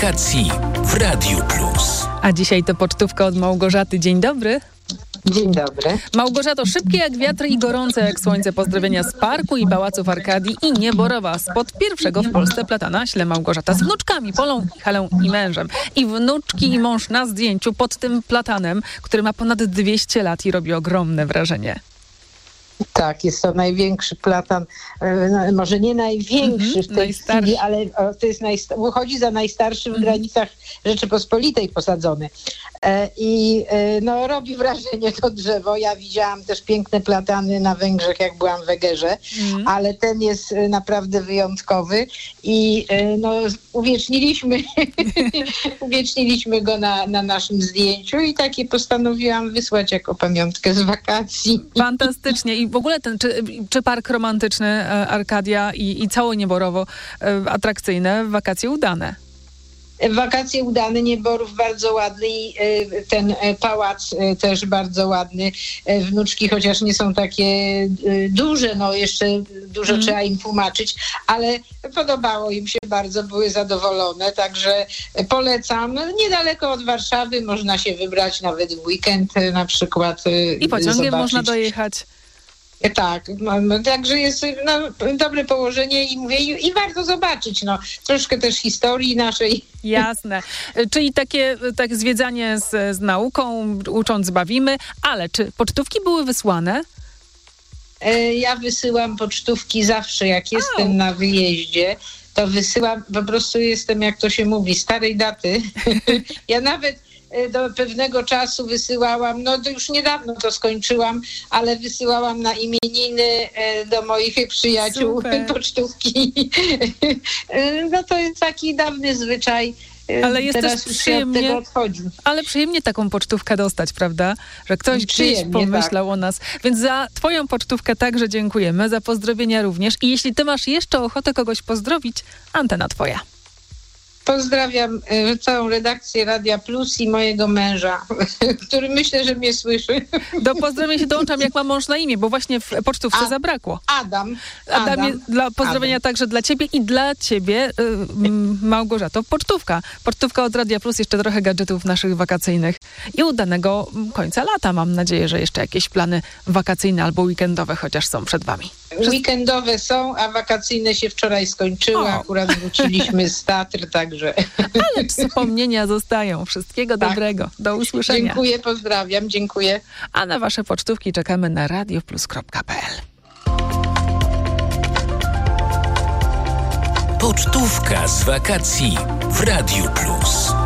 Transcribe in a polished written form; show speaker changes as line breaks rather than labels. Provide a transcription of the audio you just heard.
wakacji w Radiu Plus.
A dzisiaj to pocztówka od Małgorzaty. Dzień dobry.
Dzień dobry.
Małgorzato, szybkie jak wiatr i gorące jak słońce pozdrowienia z parku i pałaców Arkadii i Nieborowa spod pierwszego w Polsce platana śle Małgorzata z wnuczkami Polą, Halą i mężem. I wnuczki i mąż na zdjęciu pod tym platanem, który ma ponad 200 lat i robi ogromne wrażenie.
Tak, jest to największy platan, no, może nie największy w tej chwili, ale to jest uchodzi za najstarszy w granicach Rzeczypospolitej posadzony. I no, robi wrażenie to drzewo. Ja widziałam też piękne platany na Węgrzech, jak byłam w Egerze, ale ten jest naprawdę wyjątkowy i no, uwieczniliśmy go na naszym zdjęciu i takie postanowiłam wysłać jako pamiątkę z wakacji.
Fantastycznie. I w ogóle czy park romantyczny Arkadia i całe Nieborowo atrakcyjne, wakacje udane?
Wakacje udane, Nieborów bardzo ładny i ten pałac też bardzo ładny. Wnuczki, chociaż nie są takie duże, no jeszcze dużo trzeba im tłumaczyć, ale podobało im się bardzo, były zadowolone, także polecam. Niedaleko od Warszawy, można się wybrać nawet w weekend na przykład.
I pociągiem można dojechać.
Tak, także jest dobre położenie i mówię, i warto zobaczyć, troszkę też historii naszej.
Jasne. Czyli takie zwiedzanie z nauką, ucząc bawimy, ale czy pocztówki były wysłane?
Ja wysyłam pocztówki zawsze, jak jestem na wyjeździe, to wysyłam, po prostu jestem, jak to się mówi, starej daty. Ja nawet do pewnego czasu wysyłałam, to już niedawno to skończyłam, ale wysyłałam na imieniny do moich przyjaciół pocztówki. No to jest taki dawny zwyczaj.
Ale jest
teraz
też
przyjemnie, od tego odchodzi.
Ale przyjemnie taką pocztówkę dostać, prawda? Że ktoś gdzieś pomyślał o nas. Więc za twoją pocztówkę także dziękujemy, za pozdrowienia również. I jeśli ty masz jeszcze ochotę kogoś pozdrowić, antena twoja.
Pozdrawiam całą redakcję Radia Plus i mojego męża, który myślę, że mnie słyszy.
Do pozdrowienia się dołączam, jak ma mąż na imię, bo właśnie w pocztówce zabrakło.
Adam.
Dla pozdrowienia także dla ciebie i dla ciebie, Małgorzato, pocztówka. Pocztówka od Radia Plus, jeszcze trochę gadżetów naszych wakacyjnych i udanego końca lata. Mam nadzieję, że jeszcze jakieś plany wakacyjne albo weekendowe chociaż są przed wami.
Weekendowe są, a wakacyjne się wczoraj skończyły. Akurat wróciliśmy z Tatr, także...
Ale wspomnienia zostają. Wszystkiego dobrego. Do usłyszenia.
Dziękuję, pozdrawiam, dziękuję.
A na wasze pocztówki czekamy na radioplus.pl.
Pocztówka z wakacji w Radiu Plus.